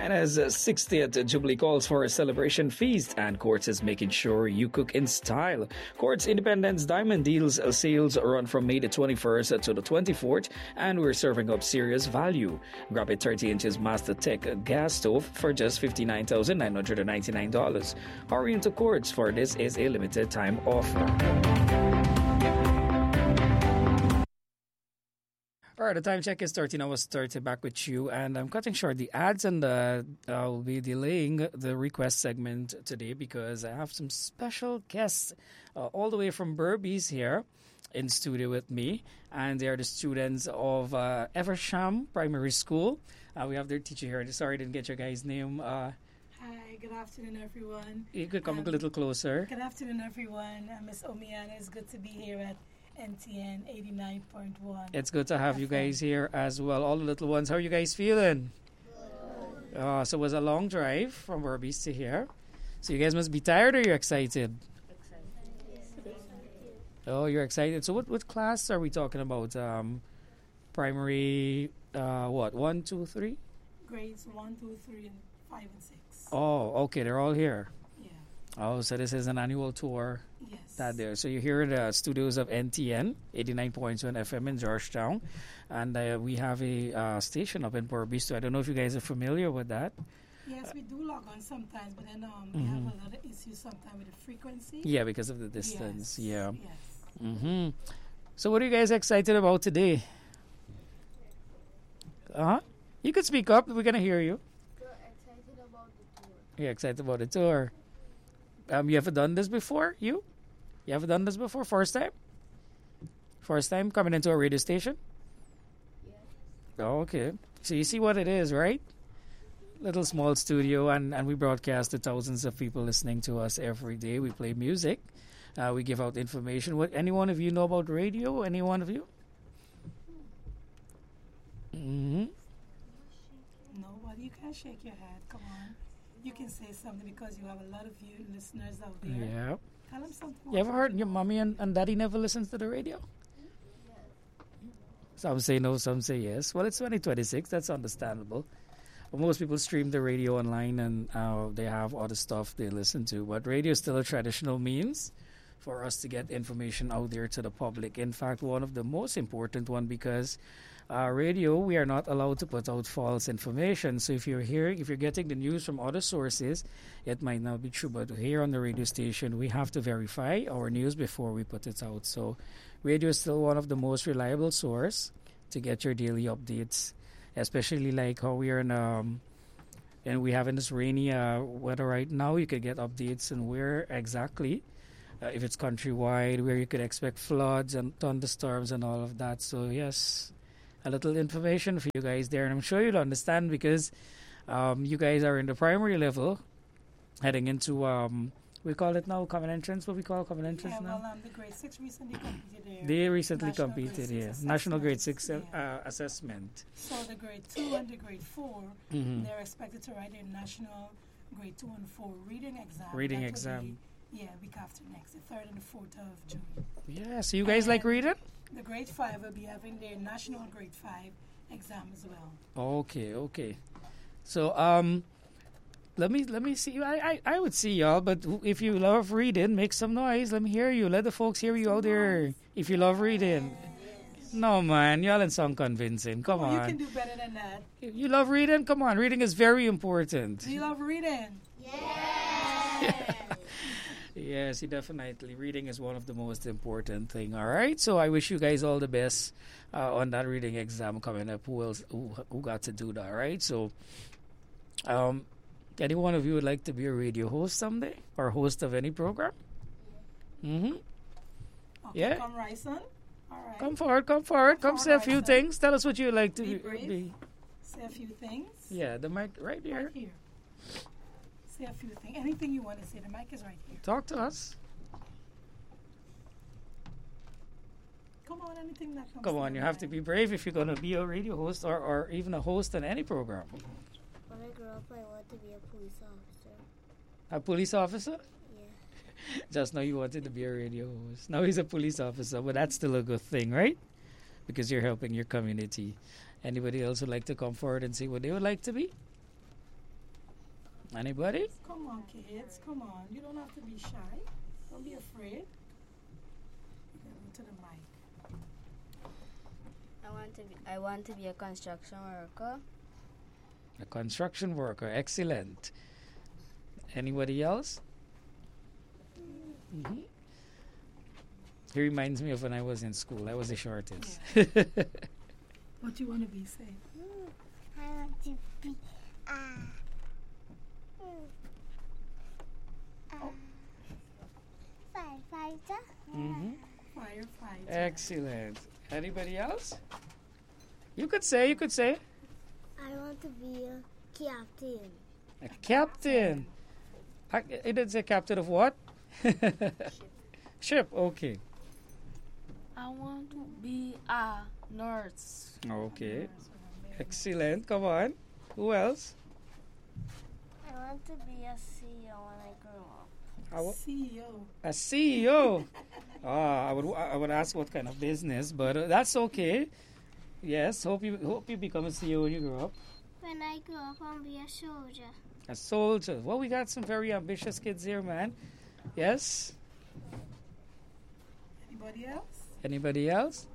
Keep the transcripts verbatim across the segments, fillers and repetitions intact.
as uh, sixtieth Jubilee calls for a celebration feast, and Quartz is making sure you cook in style. Quartz Independence Diamond Deals uh, sales run from May the twenty-first to the twenty-fourth, and we're serving up serious value. Grab a thirty inches Master Tech gas stove for just fifty-nine thousand nine hundred ninety-nine dollars. Hurry into Quartz, for this is a limited time offer. All right, the time check is thirteen hours thirty. Back with you, and I'm cutting short the ads, and uh, I'll be delaying the request segment today because I have some special guests uh, all the way from Berbice here in studio with me, and they are the students of uh, Eversham Primary School. Uh, we have their teacher here. Sorry, I didn't get your guys' name. Uh, Hi, good afternoon, everyone. you could come um, a little closer. Good afternoon, everyone. I'm Miss Omiana. It's good to be here at N T N eighty-nine point one. It's good to have you guys here as well. All the little ones, how are you guys feeling? Good. Uh, so it was a long drive from Berbice to here. So you guys must be tired, or you're excited? Excited. Oh, you're excited. So what, what class are we talking about? Um, primary, uh, what, one, two, three? Grades one, two, three, and five and six. Oh, okay, they're all here. Yeah. Oh, so this is an annual tour. Yes. That there. So you're here in the studios of N T N, eighty-nine point one F M in Georgetown. And uh, we have a uh, station up in Berbice. I don't know if you guys are familiar with that. Yes, we do log on sometimes, but then um, we mm-hmm. have a lot of issues sometimes with the frequency. Yeah, because of the distance. Yes. Yeah. Yes. Mm-hmm. So what are you guys excited about today? Uh-huh. You could speak up. We're going to hear you. We're excited about the tour. You're excited about the tour. Um, you ever done this before? You? You ever done this before? First time? First time coming into a radio station? Yes. Oh, okay. So you see what it is, right? Little small studio, and, and we broadcast to thousands of people listening to us every day. We play music. Uh, we give out information. What, any one of you know about radio? Any one of you? Mm-hmm. No, well, you can shake your head. Come on. You can say something because you have a lot of you listeners out there. Yeah. Tell them something. You ever heard your mommy and, and daddy never listens to the radio? Some say no, some say yes. Well, it's twenty twenty-six. That's understandable. But most people stream the radio online, and uh, they have other stuff they listen to. But radio is still a traditional means for us to get information out there to the public. In fact, one of the most important one, because uh, radio, we are not allowed to put out false information. So if you're hearing, if you're getting the news from other sources, it might not be true. But here on the radio station, we have to verify our news before we put it out. So radio is still one of the most reliable source to get your daily updates, especially like how we are in um and we have in this rainy uh, weather right now. You could get updates on where exactly, uh, if it's countrywide, where you could expect floods and thunderstorms and all of that. So yes, a little information for you guys there, and I'm sure you'll understand because um, you guys are in the primary level, heading into um, we call it now common entrance. What we call common entrance Yeah, now? well, um, the grade six recently competed here. They recently National competed grade here. six National grade assessment. six Yeah. uh, assessment. So the grade two and the grade four, Mhm. they're expected to write their national grade two and four reading exam. Reading That will exam. Be, yeah, week after next, the third and the fourth of June. Yeah, so you guys like And reading? The grade five will be having their national grade five exam as well. Okay, okay. So um, let me let me see. I I, I would see y'all, but who- if you love reading, make some noise. Let me hear you. Let the folks hear you out there. If you love reading. No man, y'all ain't sound convincing. Come Well, you on. can do better than that. If you love reading? Come on, reading is very important. Do you love reading? Yes, you definitely. Reading is one of the most important thing. All right, so I wish you guys all the best uh, on that reading exam coming up. Who else? Who, who got to do that? Right. So, um, any one of you would like to be a radio host someday, or host of any program? Mm-hmm. Okay, Yeah. come right, son. All right. Come forward. Come forward. Come Come say a forward, few son. things. Tell us what you would like to Be be. brave. be. Say a few things. Yeah, the mic right here. Right here. Say a few things. Anything you want to say. The mic is right here. Talk to us. Come on, anything that comes. Come to on, your you have to mind. be brave if you're going to be a radio host or, or even a host in any program. When I grow up, I want to be a police officer. A police officer? Yeah. Just now you wanted to be a radio host. Now he's a police officer, but that's still a good thing, right? Because you're helping your community. Anybody else would like to come forward and say what they would like to be? Anybody? Come on, kids. Come on. You don't have to be shy. Don't be afraid. Go to the mic. I want to be. I want to be a construction worker. A construction worker. Excellent. Anybody else? Mm-hmm. He reminds me of when I was in school. I was the shortest. Yeah. What you want to be, say? I want to be a Oh. firefighter. Mm-hmm. Firefighter. Excellent. Anybody else? You could say, you could say. I want to be a captain. A captain. I, it did say captain of what? Ship, okay. I want to be a nurse. Okay. Excellent. Come on. Who else? I want to be a C E O when I grow up. I wa- C E O. A C E O. Ah, I would I would ask what kind of business, but uh, that's okay. Yes, hope you hope you become a C E O when you grow up. When I grow up, I'll be a soldier. A soldier. Well, we got some very ambitious kids here, man. Yes. Anybody else? Anybody else?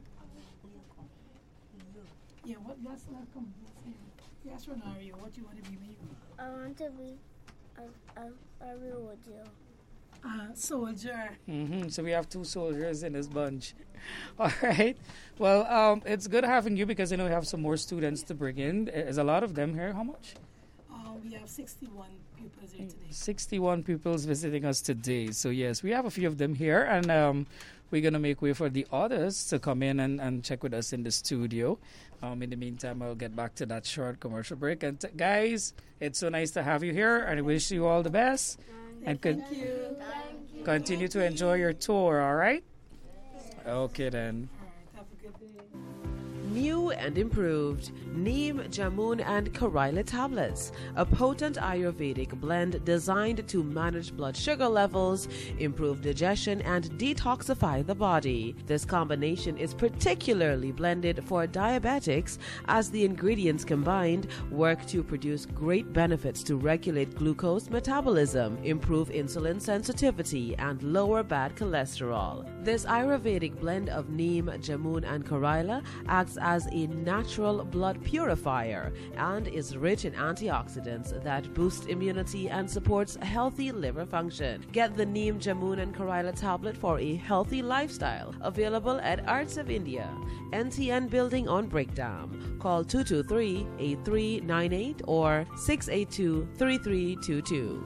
Yeah, what? Yes, uh, come. Yes, yeah. Yes, Ronario, what you want to be when you grow up? I want to be a, a, a soldier. Uh, soldier. Mm-hmm. So we have two soldiers in this bunch. All right. Well, um, it's good having you because I know we have some more students to bring in. There's a lot of them here. How much? Uh, we have sixty-one pupils here today. sixty-one pupils visiting us today. So, yes, we have a few of them here. And um, we're going to make way for the others to come in and, and check with us in the studio. Um, in the meantime, I'll get back to that short commercial break. And t- guys, it's so nice to have you here. And I wish you all the best. And Thank con- you. continue to enjoy your tour, all right? Okay, then. All right, have a good day. New and improved Neem, Jamun and Karaila tablets, a potent Ayurvedic blend designed to manage blood sugar levels, improve digestion and detoxify the body. This combination is particularly blended for diabetics as the ingredients combined work to produce great benefits to regulate glucose metabolism, improve insulin sensitivity and lower bad cholesterol. This Ayurvedic blend of Neem, Jamun and Karaila acts as a natural blood purifier and is rich in antioxidants that boost immunity and supports healthy liver function. Get the Neem, Jamun and Karaila tablet for a healthy lifestyle. Available at Arts of India, N T N Building on Breakdown. Call two two three, eight three nine eight or six eight two, three three two two.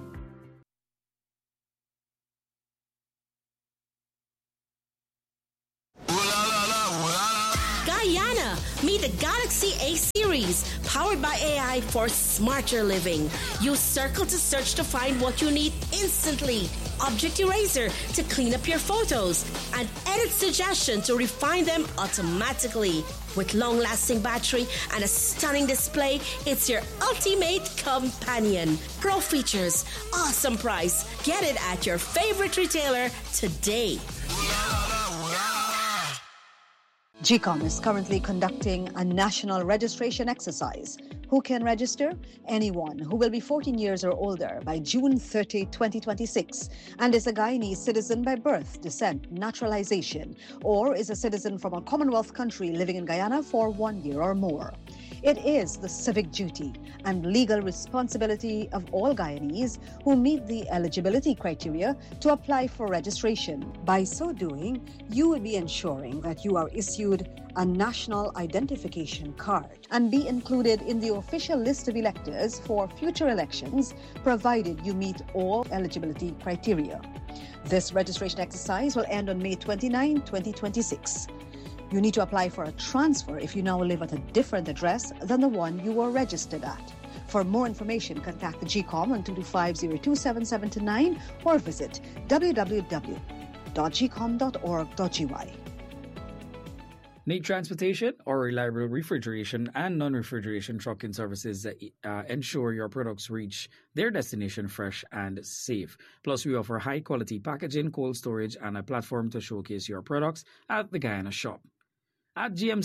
Guyana, meet the Galaxy A series, powered by A I for smarter living. Use Circle to search to find what you need instantly. Object Eraser to clean up your photos. And Edit Suggestion to refine them automatically. With long-lasting battery and a stunning display, it's your ultimate companion. Pro features, awesome price. Get it at your favorite retailer today. G COM is currently conducting a national registration exercise. Who can register? Anyone who will be fourteen years or older by June thirtieth, twenty twenty-six and is a Guyanese citizen by birth, descent, naturalization, or is a citizen from a Commonwealth country living in Guyana for one year or more. It is the civic duty and legal responsibility of all Guyanese who meet the eligibility criteria to apply for registration. By so doing, you would be ensuring that you are issued a national identification card and be included in the official list of electors for future elections, provided you meet all eligibility criteria. This registration exercise will end on May twenty-ninth, twenty twenty-six. You need to apply for a transfer if you now live at a different address than the one you were registered at. For more information, contact the G COM on two two five, zero two seven seven two nine or visit w w w dot g com dot org dot g y. Need transportation or reliable refrigeration and non-refrigeration trucking services that uh, ensure your products reach their destination fresh and safe. Plus, we offer high-quality packaging, cold storage, and a platform to showcase your products at the Guyana shop. At G M C,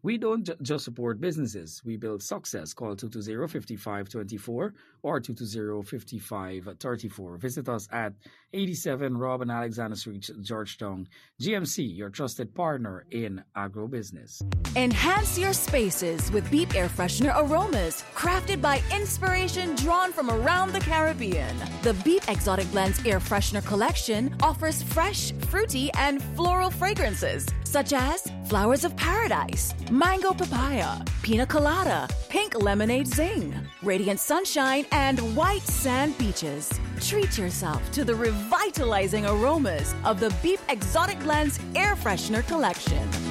We don't ju- just support businesses. We build success. Call two two zero, five five two four or two two zero, five five three four. Visit us at eighty-seven Rob and Alexander Street, Georgetown. G M C, your trusted partner in agro-business. Enhance your spaces with Beep Air Freshener aromas, crafted by inspiration drawn from around the Caribbean. The Beep Exotic Blends Air Freshener collection offers fresh, fruity, and floral fragrances, such as Flowers of Paradise, Mango Papaya, Pina Colada, Pink Lemonade Zing, Radiant Sunshine, and White Sand Beaches. Treat yourself to the revitalizing aromas of the Beep Exotic Blends Air Freshener collection.